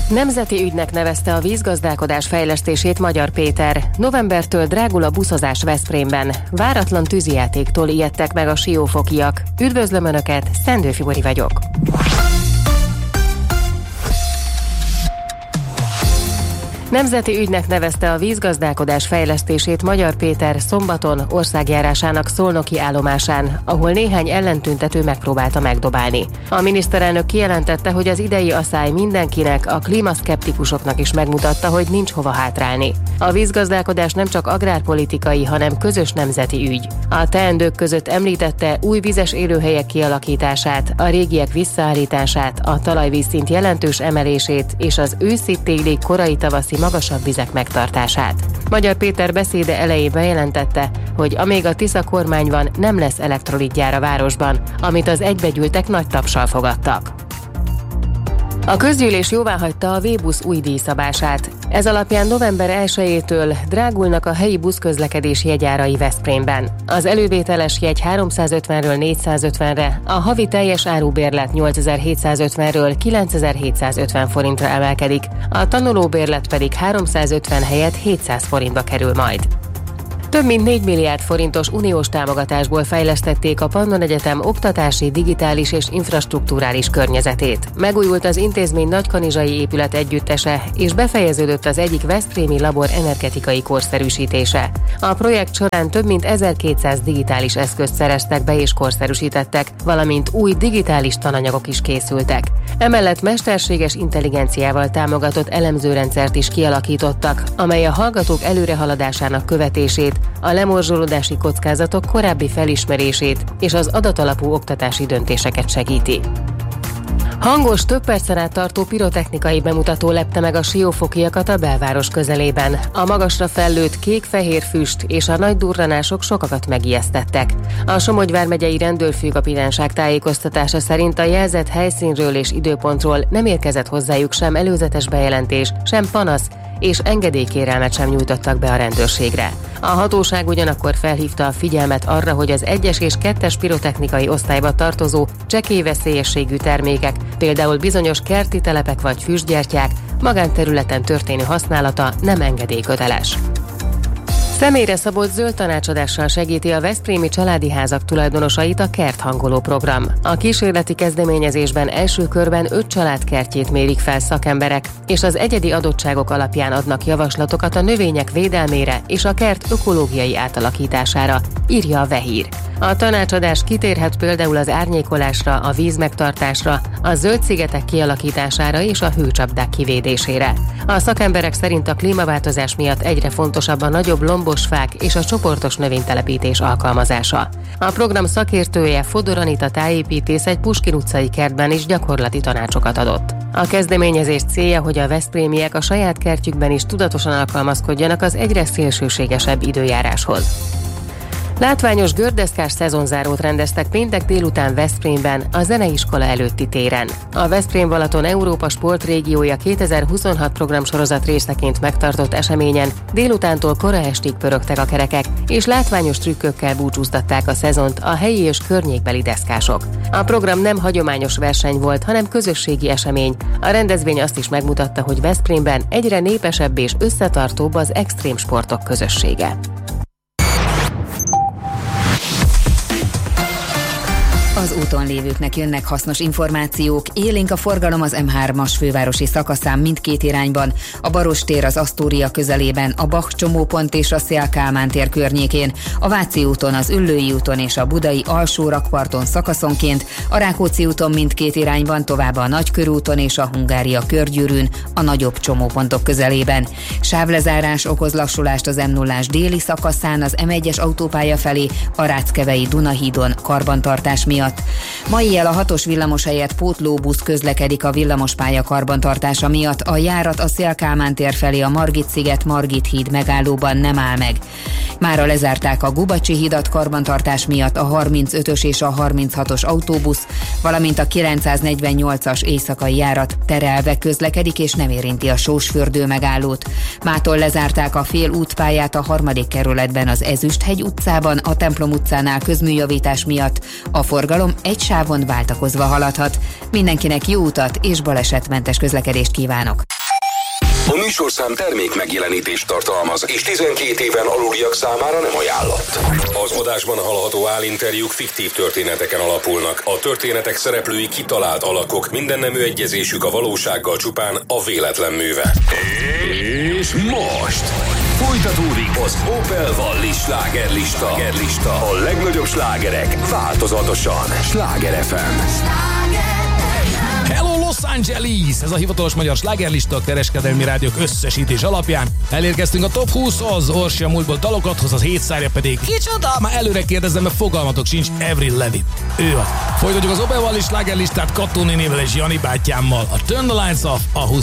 Nemzeti ügynek nevezte a vízgazdálkodás fejlesztését Magyar Péter. Novembertől drágul a buszozás Veszprémben. Váratlan tűzijátéktól ijedtek meg a siófokiak. Üdvözlöm Önöket, Szendő Fibori vagyok. Nemzeti ügynek nevezte a vízgazdálkodás fejlesztését Magyar Péter szombaton országjárásának szolnoki állomásán, ahol néhány ellentüntető megpróbálta megdobálni. A miniszterelnök kijelentette, hogy az idei asszály mindenkinek, a klímaszkeptikusoknak is megmutatta, hogy nincs hova hátrálni. A vízgazdálkodás nem csak agrárpolitikai, hanem közös nemzeti ügy. A teendők között említette új vizes élőhelyek kialakítását, a régiek visszaállítását, a talajvízszint jelentős emelését és az őszi-téli, korai tavaszi magasabb vizek megtartását. Magyar Péter beszéde elején bejelentette, hogy amíg a Tisza kormány van, nem lesz elektrolitgyár a városban, amit az egybegyűltek nagy tapssal fogadtak. A közgyűlés jóváhagyta a V-busz új díjszabását. Ez alapján november 1-től drágulnak a helyi buszközlekedés jegyárai Veszprémben. Az elővételes jegy 350-ről 450-re, a havi teljes árubérlet 8750-ről 9750 forintra emelkedik, a tanulóbérlet pedig 350 helyett 700 forintba kerül majd. Több mint 4 milliárd forintos uniós támogatásból fejlesztették a Pannon Egyetem oktatási, digitális és infrastrukturális környezetét. Megújult az intézmény nagykanizsai épület együttese, és befejeződött az egyik veszprémi labor energetikai korszerűsítése. A projekt során több mint 1200 digitális eszközt szereztek be és korszerűsítettek, valamint új digitális tananyagok is készültek. Emellett mesterséges intelligenciával támogatott elemzőrendszert is kialakítottak, amely a hallgatók előrehaladásának követését, a lemorzsolódási kockázatok korábbi felismerését és az adatalapú oktatási döntéseket segíti. Hangos, több percen át tartó pirotechnikai bemutató lepte meg a siófokiakat a belváros közelében. A magasra fellőtt kék-fehér füst és a nagy durranások sokakat megijesztettek. A Somogy vármegyei rendőrfőkapitányság tájékoztatása szerint a jelzett helyszínről és időpontról nem érkezett hozzájuk sem előzetes bejelentés, sem panasz, és engedélykérelmet sem nyújtottak be a rendőrségre. A hatóság ugyanakkor felhívta a figyelmet arra, hogy az 1-es és 2-es pirotechnikai osztályba tartozó csekély veszélyességű termékek, például bizonyos kerti telepek vagy füstgyertyák, magánterületen történő használata nem engedélyköteles. Személyre szabott zöld tanácsadással segíti a veszprémi családi házak tulajdonosait a kerthangoló program. A kísérleti kezdeményezésben első körben 5 család kertjét mérik fel szakemberek, és az egyedi adottságok alapján adnak javaslatokat a növények védelmére és a kert ökológiai átalakítására, írja a Vehír. A tanácsadás kitérhet például az árnyékolásra, a vízmegtartásra, a zöld szigetek kialakítására és a hőcsapdák kivédésére. A szakemberek szerint a klímaváltozás miatt egyre fontosabb a nagyobb lombos fák és a csoportos növénytelepítés alkalmazása. A program szakértője, Fodor Anita tájépítész egy Puskin utcai kertben is gyakorlati tanácsokat adott. A kezdeményezés célja, hogy a veszprémiek a saját kertjükben is tudatosan alkalmazkodjanak az egyre szélsőségesebb időjáráshoz. Látványos gördeszkás szezonzárót rendeztek péntek délután Veszprémben, a zeneiskola előtti téren. A Veszprém-Balaton Európa Sportrégiója 2026 programsorozat részeként megtartott eseményen délutántól kora estig pörögtek a kerekek, és látványos trükkökkel búcsúztatták a szezont a helyi és környékbeli deszkások. A program nem hagyományos verseny volt, hanem közösségi esemény. A rendezvény azt is megmutatta, hogy Veszprémben egyre népesebb és összetartóbb az extrém sportok közössége. Az úton lévőknek jönnek hasznos információk, élénk a forgalom az M3-as fővárosi szakaszán mindkét irányban, a Baros tér az Asztória közelében, a Bach csomópont és a Széll Kálmán tér környékén, a Váci úton, az Üllői úton és a budai Alsó-rakparton szakaszonként, a Rákóczi úton mindkét irányban, továbbá a Nagykörúton és a Hungária körgyűrűn, a nagyobb csomópontok közelében. Sávlezárás okoz lassulást az M0-ás déli szakaszán, az M1-es autópálya felé, a Ráckevei Dunahídon karbantartás miatt. Ma éjjel a 6-os villamos helyett pótlóbusz közlekedik a villamospálya karbantartása miatt, a járat a Széll Kálmán tér felé a Margit-sziget Margit híd megállóban nem áll meg. Mára lezárták a Gubacsi hidat karbantartás miatt a 35-ös és a 36-os autóbusz, valamint a 948-as éjszakai járat terelve közlekedik és nem érinti a Sósfürdő megállót. Mától lezárták a fél útpályát a 3. kerületben az Ezüsthegy utcában, a Templom utcánál közműjavítás miatt, a forgalom egy sávon váltakozva haladhat. Mindenkinek jó utat és balesetmentes közlekedést kívánok! A műsorszám termék megjelenítést tartalmaz, és 12 éven aluliak számára nem ajánlott. Az adásban hallható állinterjúk fiktív történeteken alapulnak. A történetek szereplői kitalált alakok, mindennemű egyezésük a valósággal csupán a véletlen műve. És most folytatódik az Opel Wallis slágerlista. A legnagyobb slágerek változatosan. Sláger FM. Hello Los Angeles! Ez a hivatalos magyar slágerlista a kereskedelmi rádiók összesítés alapján. Elérkeztünk a Top 20-hoz, Orsi a múltból dalokat hoz, az hétszárja pedig kicsoda? Már előre kérdezem, mert fogalmatok sincs, Avril Lavigne. Ő az. Folytatjuk az Opel Wallis slágerlistát Kattó nénével és Jani bátyámmal. A Turn the Lights Off, a